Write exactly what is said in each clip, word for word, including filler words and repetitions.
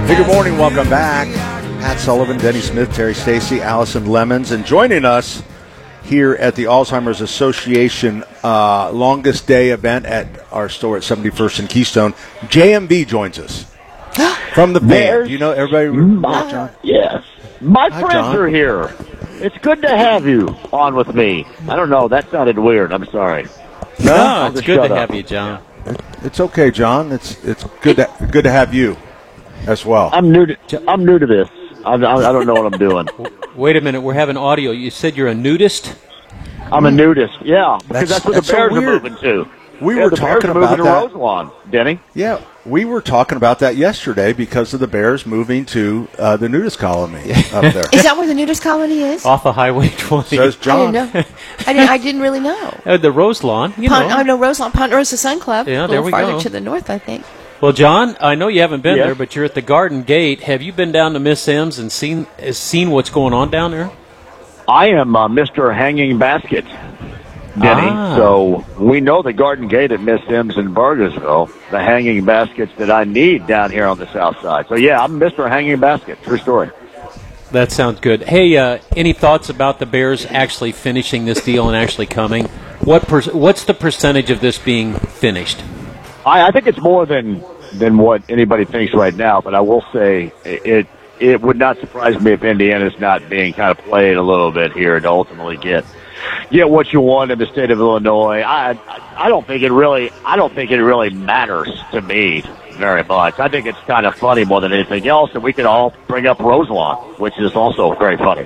Hey, good morning. Welcome back. Pat Sullivan, Denny Smith, Terry Stacy, Allison Lemons, and joining us here at the Alzheimer's Association uh, longest day event at our store at seventy-first and Keystone. J M B joins us from the band. Do you know everybody? My, John? Yes. My Hi, friends John. are here. It's good to have you on with me. I don't know. That sounded weird. I'm sorry. No, I'll it's just good shut to up. have you, John. It's okay, John. It's it's good to, good to have you as well. I'm new to, I'm new to this. I, I, I don't know what I'm doing. Wait a minute, we're having audio. You said you're a nudist? I'm a nudist. Yeah, because That's- that's, where that's the so Bears are weird. moving to. We yeah, were the Bears talking are moving about to that. Roselawn, Denny. Yeah, we were talking about that yesterday because of the Bears moving to uh, the nudist colony up there. Is that where the nudist colony is? Off of Highway twenty. Says I John. didn't know. I didn't. I didn't really know. Uh, the Rose Lawn, you Pont, know. I know Roselawn, Ponderosa Sun Club. Yeah, a there little we farther go. to the north, I think. Well, John, I know you haven't been Yes. there, but you're at the Garden Gate. Have you been down to Miss M's and seen uh, seen what's going on down there? I am uh, Mister Hanging Basket, Denny. Ah. So we know the Garden Gate at Miss M's in Burgersville, the hanging baskets that I need down here on the south side. So, yeah, I'm Mister Hanging Basket. True story. That sounds good. Hey, uh, any thoughts about the Bears actually finishing this deal and actually coming? What per- What's the percentage of this being finished? I, I think it's more than than what anybody thinks right now, but I will say it it would not surprise me if Indiana's not being kind of played a little bit here to ultimately get get what you want in the state of Illinois. I I, I don't think it really I don't think it really matters to me very much. I think it's kind of funny more than anything else, and we can all bring up Roselawn, which is also very funny.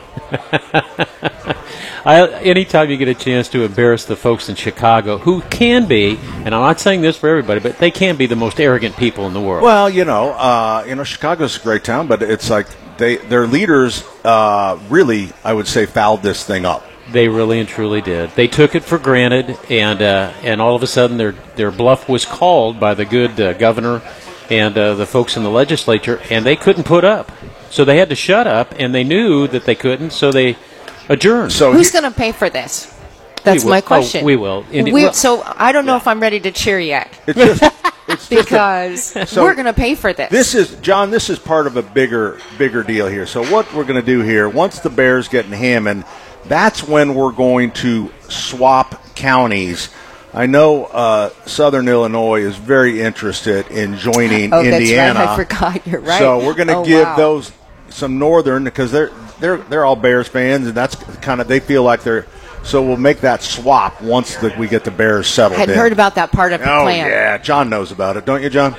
I, anytime you get a chance to embarrass the folks in Chicago, who can be, and I'm not saying this for everybody, but they can be the most arrogant people in the world. Well, you know, uh, you know, Chicago's a great town, but it's like they their leaders uh, really, I would say, fouled this thing up. They really and truly did. They took it for granted, and uh, and all of a sudden their their bluff was called by the good uh, governor and uh, the folks in the legislature, and they couldn't put up. So they had to shut up, and they knew that they couldn't, so they adjourned. So Who's he- going to pay for this? That's We will- my question. oh, we will. Indi- We- well- so I don't know if I'm ready to cheer yet it's just, it's just a- because So we're going to pay for this. this is John. This is part of a bigger bigger deal here. So what we're going to do here, once the Bears get in Hammond, that's when we're going to swap counties. I know uh, Southern Illinois is very interested in joining oh, Indiana. that's right. I forgot. You're right. So we're going to Oh, give wow. those some Northern because they're they're they're all Bears fans, and that's kind of they feel like they're. So we'll make that swap once the, we get the Bears settled Hadn't in. heard about that part of the Oh plan. yeah, John knows about it, don't you, John?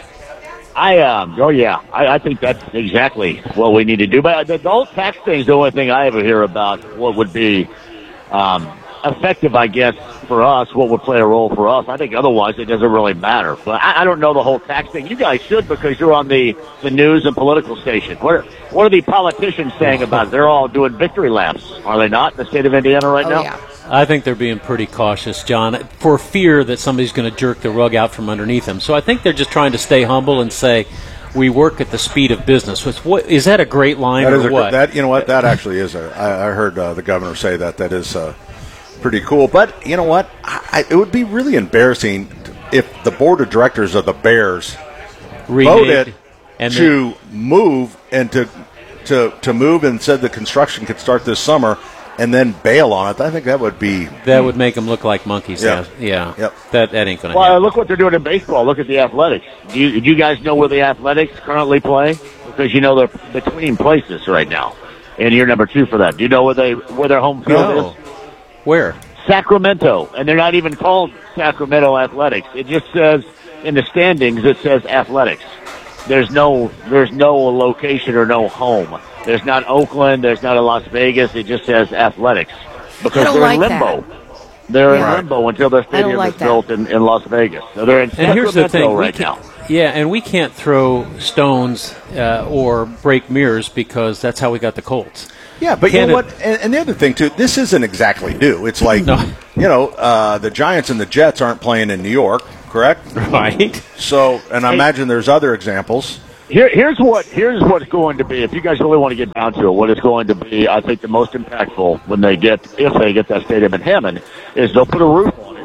I um oh yeah, I, I think that's exactly what we need to do. But the, the whole tax thing is the only thing I ever hear about. What would be um, effective, I guess, for us? What would play a role for us? I think otherwise it doesn't really matter. But I, I don't know the whole tax thing. You guys should because you're on the, the news and political station. What are, what are the politicians saying about it? They're all doing victory laps, are they not? In the state of Indiana right Oh, now. yeah. I think they're being pretty cautious, John, for fear that somebody's going to jerk the rug out from underneath them. So I think they're just trying to stay humble and say, we work at the speed of business. Which, what, is that a great line That or is a, what? that you know what that actually is. A, I, I heard uh, the governor say that. That is uh, pretty cool. But you know what? I, I, it would be really embarrassing if the board of directors of the Bears Reneged, voted and to move and to to to move and said the construction could start this summer and then bail on it. I think that would be that would make them look like monkeys. Yeah. Yeah, yeah. Yep. That that ain't going to Well, happen. look what they're doing in baseball. Look at the Athletics. Do you, do you guys know where the Athletics currently play? Because you know they're between places right now, and you're number two for that. Do you know where they where their home field No. is? Where? Sacramento, and they're not even called Sacramento Athletics. It just says in the standings it says Athletics. There's no there's no location or no home. There's not Oakland. There's not a Las Vegas. It just says Athletics because I don't they're like in limbo. that. They're in Right. limbo until their stadium like is that. built in, in Las Vegas. So they're in And here's the Sacramento thing, we right can, now. yeah, and we can't throw stones uh, or break mirrors because that's how we got the Colts. Yeah, but you Can know it- what? And, and the other thing too, this isn't exactly new. It's like No. you know, uh, the Giants and the Jets aren't playing in New York, correct? Right. So, and I Hey. imagine there's other examples. Here, here's what here's what's going to be. If you guys really want to get down to it, what it's going to be, I think the most impactful when they get if they get that stadium in Hammond is they'll put a roof on it,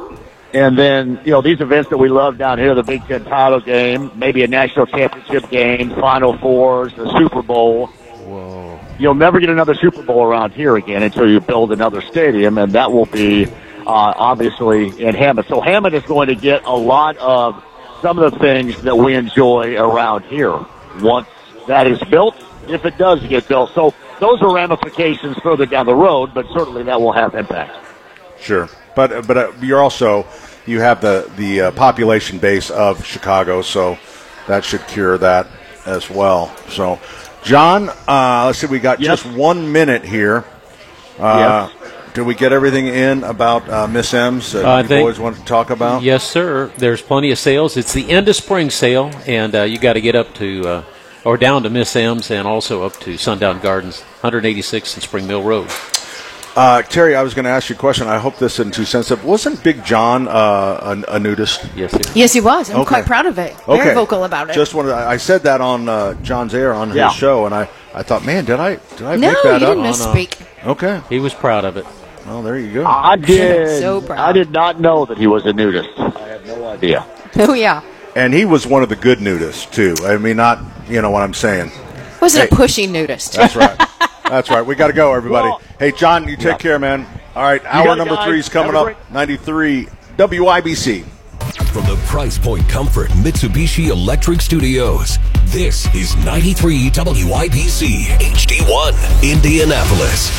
And then, you know, these events that we love down here, the Big Ten title game, maybe a national championship game, Final Fours, the Super Bowl. Whoa. You'll never get another Super Bowl around here again until you build another stadium, and that will be uh, obviously in Hammond. So Hammond is going to get a lot of some of the things that we enjoy around here once that is built, if it does get built. So those are ramifications further down the road, but certainly that will have impact. Sure. But but uh, you're also, you have the, the uh, population base of Chicago, so that should cure that as well. So, John, uh, let's see, we got yes. just one minute here. Uh, yes. Did we get everything in about uh, Miss M's that uh, you think, boys wanted to talk about? Yes, sir. There's plenty of sales. It's the end of spring sale, and uh, you got to get up to, uh, or down to Miss M's and also up to Sundown Gardens, one eighty-sixth and Spring Mill Road. Uh, Terry, I was going to ask you a question. I hope this isn't too sensitive. Wasn't Big John uh, a, a nudist? Yes, sir. Yes, he was. I'm Okay. quite proud of it. Very Okay. vocal about it. Just wanted. I said that on uh, John's air on Yeah. his show, and I, I thought, man, did I did I no, make you that didn't up? misspeak. Okay. He was proud of it. Well, there you go. I did. So proud. I did not know that he was a nudist. I had no idea. Oh, yeah. And he was one of the good nudists too. I mean, not you know what I'm saying. Wasn't Hey. a pushy nudist. That's right. That's right. We got to go, everybody. Well, hey, John, you take yeah. care, man. All right, hour got it, number guys. three is coming Have a up. great- ninety-three W I B C. From the Price Point Comfort Mitsubishi Electric Studios, this is ninety-three W I B C H D one, Indianapolis.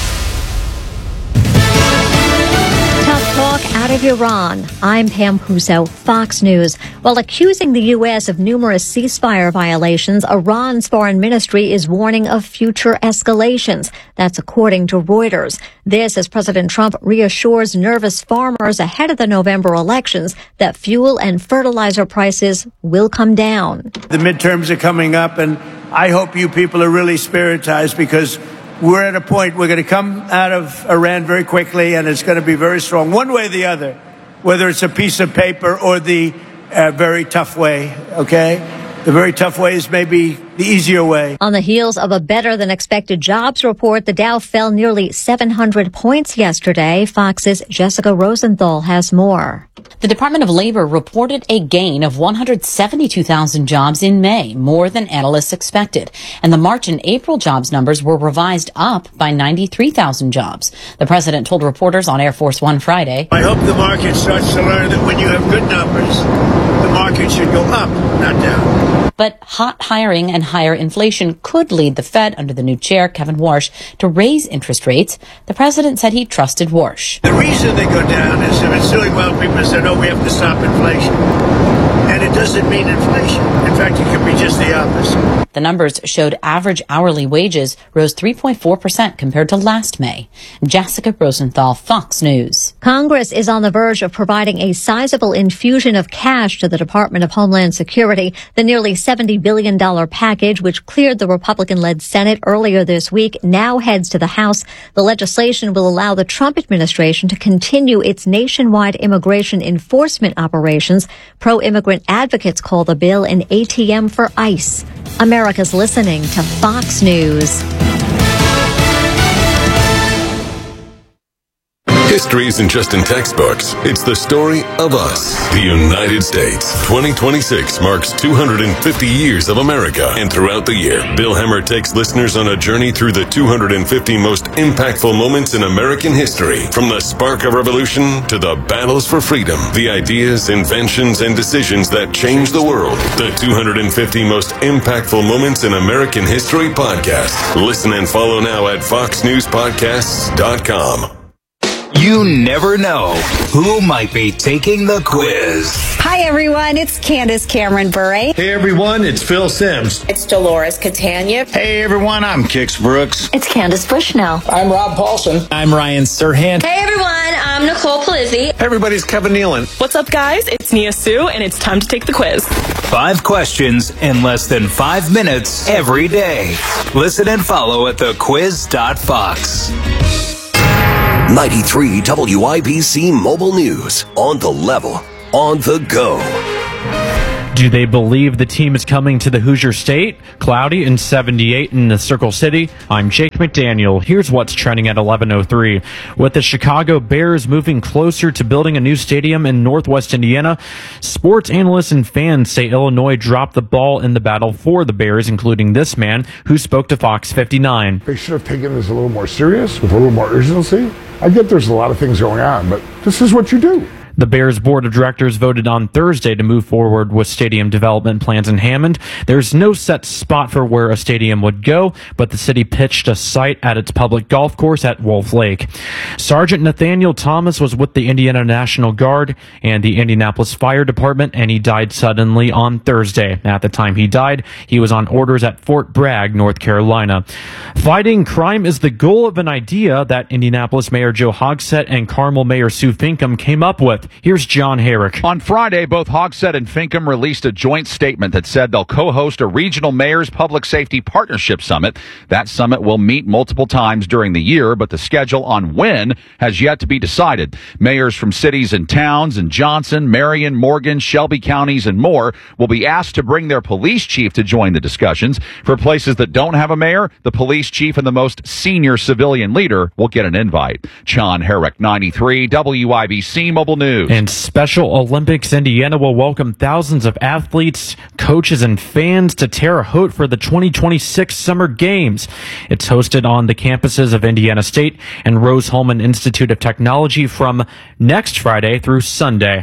Tough talk out of Iran. I'm Pam Puso, Fox News. While accusing the U S of numerous ceasefire violations, Iran's foreign ministry is warning of future escalations. That's according to Reuters. This as President Trump reassures nervous farmers ahead of the November elections that fuel and fertilizer prices will come down. The midterms are coming up, and I hope you people are really spiritized, because we're at a point we're going to come out of Iran very quickly, and it's going to be very strong, one way or the other, whether it's a piece of paper or the uh, very tough way, okay? The very tough way is maybe the easier way. On the heels of a better-than-expected jobs report, the Dow fell nearly seven hundred points yesterday. Fox's Jessica Rosenthal has more. The Department of Labor reported a gain of one hundred seventy-two thousand jobs in May, more than analysts expected. And the March and April jobs numbers were revised up by ninety-three thousand jobs. The president told reporters on Air Force One Friday, I hope the market starts to learn that when you have good numbers, the market should go up, not down. But hot hiring and higher inflation could lead the Fed under the new chair, Kevin Warsh, to raise interest rates. The president said he trusted Warsh. The reason they go down is if it's doing well, people say, no, we have to stop inflation. And it doesn't mean inflation. In fact, it could be just the opposite. The numbers showed average hourly wages rose three point four percent compared to last May. Jessica Rosenthal, Fox News. Congress is on the verge of providing a sizable infusion of cash to the Department of Homeland Security. The nearly seventy billion dollars package, which cleared the Republican-led Senate earlier this week, now heads to the House. The legislation will allow the Trump administration to continue its nationwide immigration enforcement operations. Pro-immigrant advocates call the bill an A T M for ICE. America's listening to Fox News. History isn't just in textbooks. It's the story of us. The United States. twenty twenty-six marks two hundred fifty years of America. And throughout the year, Bill Hemmer takes listeners on a journey through the two hundred fifty most impactful moments in American history. From the spark of revolution to the battles for freedom. The ideas, inventions, and decisions that changed the world. The two hundred fifty most impactful moments in American history podcast. Listen and follow now at fox news podcasts dot com. You never know who might be taking the quiz. Hi, everyone. It's Candace Cameron Bure. Hey, everyone. It's Phil Sims. It's Dolores Catania. Hey, everyone. I'm Kix Brooks. It's Candace Bushnell. I'm Rob Paulson. I'm Ryan Serhant. Hey, everyone. I'm Nicole Palizzi. Hey, everybody's Kevin Nealon. What's up, guys? It's Nia Sue, and it's time to take the quiz. Five questions in less than five minutes every day. Listen and follow at the quiz dot fox. ninety-three W I B C Mobile News. On the level. On the go. Do they believe the team is coming to the Hoosier State? Cloudy and seventy-eight in the Circle City. I'm Jake McDaniel. Here's what's trending at eleven oh three. With the Chicago Bears moving closer to building a new stadium in Northwest Indiana, sports analysts and fans say Illinois dropped the ball in the battle for the Bears, including this man who spoke to Fox fifty-nine. They should have taken this a little more serious, with a little more urgency. I get there's a lot of things going on, but this is what you do. The Bears board of directors voted on Thursday to move forward with stadium development plans in Hammond. There's no set spot for where a stadium would go, but the city pitched a site at its public golf course at Wolf Lake. Sergeant Nathaniel Thomas was with the Indiana National Guard and the Indianapolis Fire Department, and he died suddenly on Thursday. At the time he died, he was on orders at Fort Bragg, North Carolina. Fighting crime is the goal of an idea that Indianapolis Mayor Joe Hogsett and Carmel Mayor Sue Finkham came up with. Here's John Herrick. On Friday, both Hogsett and Finkham released a joint statement that said they'll co-host a regional mayors public safety partnership summit. That summit will meet multiple times during the year, but the schedule on when has yet to be decided. Mayors from cities and towns in Johnson, Marion, Morgan, Shelby counties, and more will be asked to bring their police chief to join the discussions. For places that don't have a mayor, the police chief and the most senior civilian leader will get an invite. John Herrick, ninety-three, W I B C Mobile News. And Special Olympics Indiana will welcome thousands of athletes, coaches, and fans to Terre Haute for the twenty twenty-six Summer Games. It's hosted on the campuses of Indiana State and Rose-Hulman Institute of Technology from next Friday through Sunday.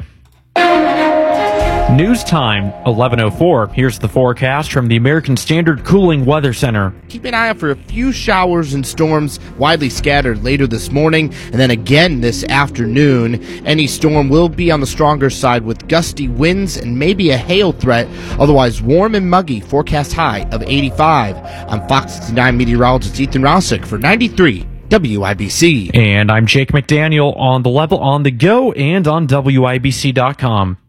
News time, eleven oh four. Here's the forecast from the American Standard Cooling Weather Center. Keep an eye out for a few showers and storms widely scattered later this morning and then again this afternoon. Any storm will be on the stronger side with gusty winds and maybe a hail threat. Otherwise warm and muggy. Forecast high of eighty-five. I'm Fox sixty-nine meteorologist Ethan Rousick for ninety-three W I B C. And I'm Jake McDaniel on the level on the go and on W I B C dot com.